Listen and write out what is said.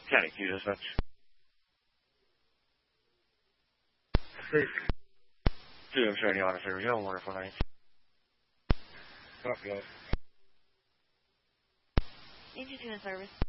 County, Q dispatch. Two, I'm showing you on a service. You don't work for me. Copy that. Engine 2 in service.